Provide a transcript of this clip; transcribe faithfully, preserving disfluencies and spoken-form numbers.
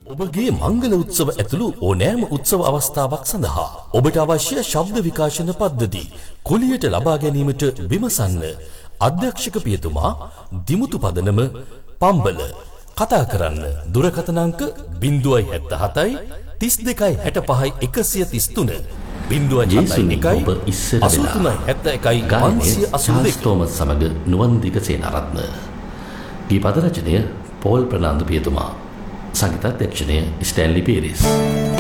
ඔබගේ මංගල උත්සව ඇතුළු ඕනෑම උත්සව අවස්ථාවක් සඳහා ඔබට අවශ්‍ය ශබ්ද විකාශන පද්ධති කුලියට ලබා ගැනීමට විමසන්න. අධ්‍යක්ෂක පියතුමා දිමුතු පදනම පම්බල. කතා කරන්න දුරකථන අංක ज़ीरो सात सात तीस දෙකයි හැට පහයි එකසිය තිස් තුන ज़ीरो හතයි එකයි අසූ තුනයි හැත්තෑ එකයි පන්සිය අසූ දෙක සමග නුවන් දිගසේනාරත්න. ගී පද රචනය පෝල් ප්‍රනාන්දු පියතුමා. සංගීතාධ්‍යක්ෂණය ස්ටැන්ලි පීරිස්.